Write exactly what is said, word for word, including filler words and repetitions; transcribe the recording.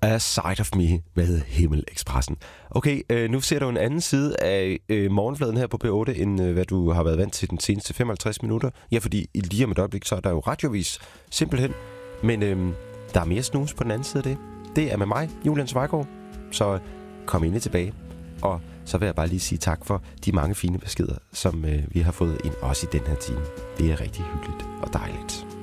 A Side of Me med Himmelekspressen. Okay, øh, nu ser du en anden side af øh, morgenfladen her på P otte, end øh, hvad du har været vant til den seneste femoghalvtreds minutter. Ja, fordi lige om et øjeblik, så er der jo radiovis, simpelthen. Men øh, der er mere snus på den anden side af det. Det er med mig, Julian Svejgaard. Så kom ind tilbage. Og så vil jeg bare lige sige tak for de mange fine beskeder, som øh, vi har fået ind også i den her time. Det er rigtig hyggeligt og dejligt.